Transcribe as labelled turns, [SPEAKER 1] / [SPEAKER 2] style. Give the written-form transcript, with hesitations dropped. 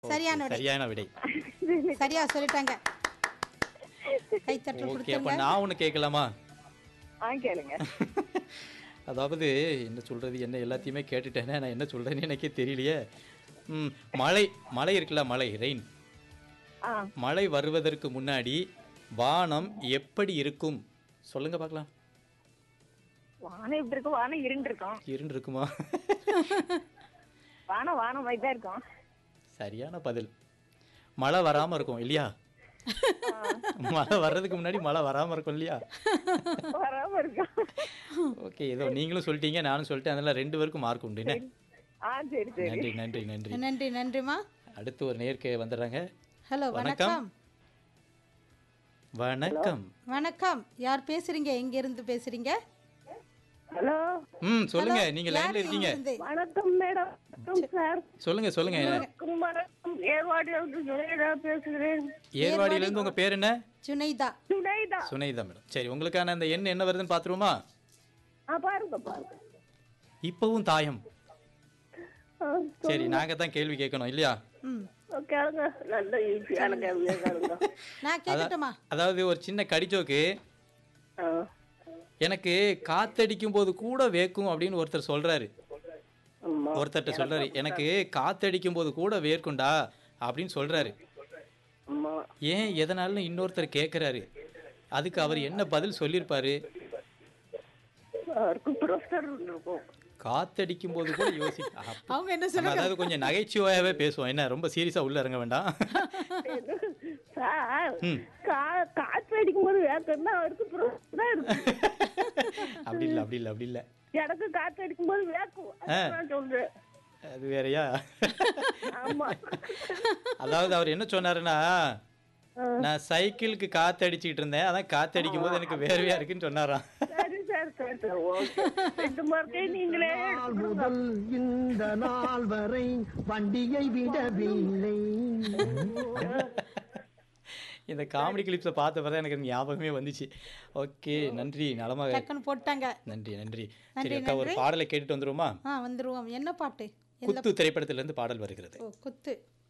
[SPEAKER 1] சரியான விடை.
[SPEAKER 2] சரியான விடை.
[SPEAKER 1] சரியா சொல்லிட்டாங்க. கைத்தட்டல்
[SPEAKER 2] ஓகே, அப்ப
[SPEAKER 1] கொடுத்துங்க.
[SPEAKER 2] நான் ஒண்ணு கேட்கலாமா?
[SPEAKER 3] கேளுங்க.
[SPEAKER 2] அதாவது என்ன சொல்றது, என்ன எல்லாத்தையுமே கேட்டுட்டேனே, நான் என்ன சொல்றேன்னு எனக்கே தெரியலையே. மழை மழை இருக்குல்ல, மழை ரெயின்.
[SPEAKER 3] ஆ,
[SPEAKER 2] மழை வருவதற்கு முன்னாடி வானம் எப்படி இருக்கும் சொல்லுங்க பார்க்கலாம்.
[SPEAKER 3] வானம் எப்படி இருக்கும்? வானம் இருண்டு இருக்கும்.
[SPEAKER 2] இருண்டு இருக்குமா?
[SPEAKER 3] வானம் மாதிரி தான் இருக்கும்.
[SPEAKER 2] சரியான பதில். மழை வராம இருக்கும் இல்லையா? மழை வர்றதுக்கு முன்னாடி மழை வராம இருக்கும் இல்லையா?
[SPEAKER 3] வராம இருக்கும்.
[SPEAKER 2] ஓகே, ஏதோ நீங்களும் சொல்லிட்டீங்க, நானும் சொல்லிட்டேன். அதனால 2 பேருக்கும் மார்க் உண்டு. என்ன?
[SPEAKER 3] சரி சரி.
[SPEAKER 2] நன்றி நன்றி நன்றி.
[SPEAKER 1] நன்றி நன்றிமா.
[SPEAKER 2] அடுத்து ஒரு நேர்க்கே வந்துடுறாங்க.
[SPEAKER 1] ஹலோ,
[SPEAKER 2] வணக்கம்.
[SPEAKER 1] வணக்கம்.
[SPEAKER 2] வணக்கம்.
[SPEAKER 1] வணக்கம். யார் பேசுறீங்க? எங்க இருந்து பேசுறீங்க?
[SPEAKER 3] ஹலோ,
[SPEAKER 2] சொல்லுங்க,
[SPEAKER 1] ஹலோ,
[SPEAKER 2] நீங்க
[SPEAKER 1] யார்
[SPEAKER 2] லைன்ல இருக்கீங்க.
[SPEAKER 1] இருந்து?
[SPEAKER 3] வணக்கம் மேடம். வணக்கம் சார்.
[SPEAKER 2] சொல்லுங்க சொல்லுங்க.
[SPEAKER 3] வணக்கம். ஏர்வாடியிலிருந்து ஜுனைதா பேசுகிறேன்.
[SPEAKER 2] ஏர்வாடியில இருந்து உங்க பேர் என்ன?
[SPEAKER 1] சுனைதா.
[SPEAKER 3] ஜுனைதா.
[SPEAKER 2] சுனைதா மேடம். சரி, உங்களுக்கான அந்த எண் என்ன வருதுன்னு பாத்துருவோமா?
[SPEAKER 3] பாருங்க பாருங்க.
[SPEAKER 2] இப்பவும் தாயம்.
[SPEAKER 3] ஆ,
[SPEAKER 2] சரி, நாங்க தான் கேள்வி கேட்கணும் இல்லையா?
[SPEAKER 1] ம்.
[SPEAKER 3] கேளுங்க. நல்ல ஈஸியான கேள்வியா கேளுங்க.
[SPEAKER 1] நான் கேட்கட்டுமா?
[SPEAKER 2] அதாவது ஒரு சின்ன கடிஜோக்கு.
[SPEAKER 3] ஆ,
[SPEAKER 2] எனக்கு காத்தடிக்கும் போது கூட வேர்க்கும் அப்படின்னு ஒருத்தர் சொல்றாரு.
[SPEAKER 3] ஆமா.
[SPEAKER 2] ஒருத்தர்ட்ட சொல்றாரு, எனக்கு காத்தடிக்கும் போது கூட வேர்க்கும்டா அப்படின்னு சொல்றாரு.
[SPEAKER 3] ஆமா.
[SPEAKER 2] ஏன் எதனால இன்னொருத்தர் கேட்கிறாரு. அதுக்கு அவர் என்ன பதில் சொல்லியிருப்பாரு?
[SPEAKER 3] அவருக்கு ப்ரொஃபஸர் இருக்கும்.
[SPEAKER 2] காத்தடிக்கும் போது கூட
[SPEAKER 1] அவங்க என்ன
[SPEAKER 2] நம்ம
[SPEAKER 1] சொல்றாங்க?
[SPEAKER 2] அதாவது கொஞ்சம் நகைச்சுவையாவே பேசுவோம். என்ன, ரொம்ப சீரியஸா உள்ள இறங்க வேண்டாம்.
[SPEAKER 3] சார், காற்று அடிக்கும் போது வேக்கன்னா அவருக்கு ப்ரொஃபஸர் தான் இருக்கும்.
[SPEAKER 2] அப்படி இல்ல அப்படி இல்ல அப்படி இல்ல.
[SPEAKER 3] எனக்கு காற்று அடிக்கும் போது வேக்கும். நான் சொல்றேன்.
[SPEAKER 2] அது வேறயா?
[SPEAKER 3] ஆமா.
[SPEAKER 2] அதாவது அவர் என்ன சொன்னாருன்னா, நான் சைக்கிளுக்கு காத்தடிச்சிட்டு இருந்தேன், அதான் காத்தடிக்கும் போது எனக்கு வேர்வையா இருக்குன்னு சொன்னாராம்.
[SPEAKER 3] சரி சார், சரி சார். ஓகே. 2 மார்க்கை நீங்களே
[SPEAKER 4] நாள் முதல் இந்த நாள் வரை வண்டியை விடவில்லை.
[SPEAKER 2] இந்த காமெடி கிளிப்ஸை பார்த்த பிறகு எனக்கு ஞாபகமே வந்துச்சு. ஓகே, நன்றி. நலமாக.
[SPEAKER 1] டக்குன்னு போட்டாங்க.
[SPEAKER 2] நன்றி நன்றி.
[SPEAKER 1] நன்றி,
[SPEAKER 2] சரி அக்கா, ஒரு
[SPEAKER 1] நன்றி.
[SPEAKER 2] பாடலை கேட்டுட்டு வந்துருவோமா?
[SPEAKER 1] வந்துருவோம். என்ன பாட்டு?
[SPEAKER 2] குத்து திரைப்படத்திலிருந்து பாடல் வருகிறது.
[SPEAKER 1] ஓ, குத்து.